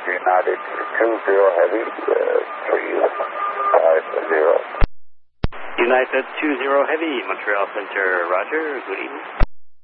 United 20 Heavy, 350. United 20 Heavy, Montreal Center, roger, good evening.